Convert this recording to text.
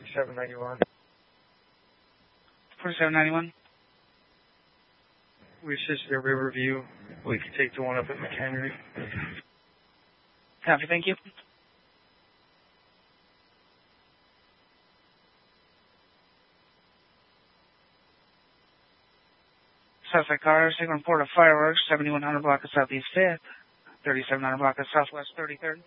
4791. 4791. We assist your Riverview. We can take the one up at McHenry. Copy, thank you. Suspect car, signal report of fireworks, 7100 block of Southeast 5th, 3700 block of Southwest 33rd.